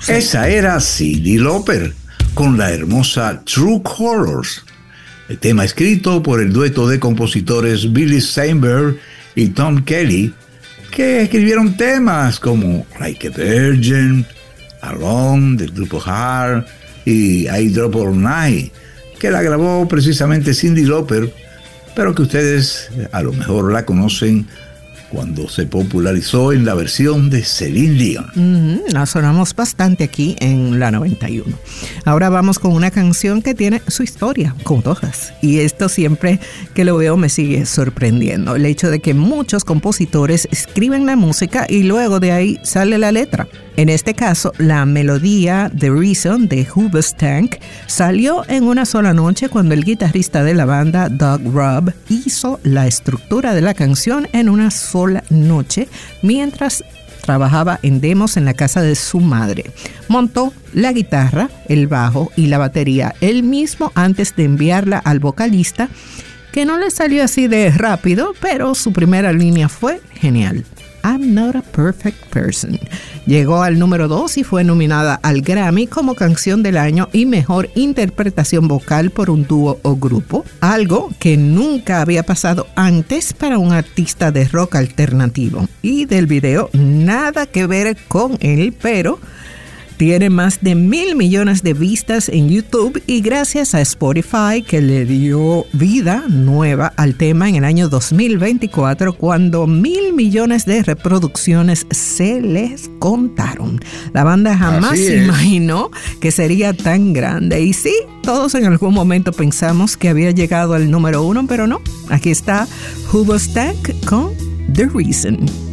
Esa era Cyndi Lauper con la hermosa True Colors, el tema escrito por el dueto de compositores Billy Steinberg y Tom Kelly, que escribieron temas como Like a Virgin, Alone del grupo Heart y I Drop All Night, que la grabó precisamente Cyndi Lauper, pero que ustedes a lo mejor la conocen cuando se popularizó en la versión de Celine Dion. La sonamos bastante aquí en la 91. Ahora vamos con una canción que tiene su historia, como todas. Y esto siempre que lo veo me sigue sorprendiendo. El hecho de que muchos compositores escriben la música y luego de ahí sale la letra. En este caso, la melodía The Reason de Hoobastank salió en una sola noche cuando el guitarrista de la banda, Doug Rubb, hizo la estructura de la canción en una sola noche mientras trabajaba en demos en la casa de su madre. Montó la guitarra, el bajo y la batería él mismo antes de enviarla al vocalista, que no le salió así de rápido, pero su primera línea fue genial. I'm Not a Perfect Person. Llegó al número 2 y fue nominada al Grammy como Canción del Año y Mejor Interpretación Vocal por un dúo o grupo, algo que nunca había pasado antes para un artista de rock alternativo. Y del video, nada que ver con él, pero tiene más de 1,000 millones de vistas en YouTube y gracias a Spotify, que le dio vida nueva al tema en el año 2024 cuando 1,000 millones de reproducciones se les contaron. La banda jamás imaginó que sería tan grande. Y sí, todos en algún momento pensamos que había llegado al número 1, pero no. Aquí está Hoobastank con The Reason.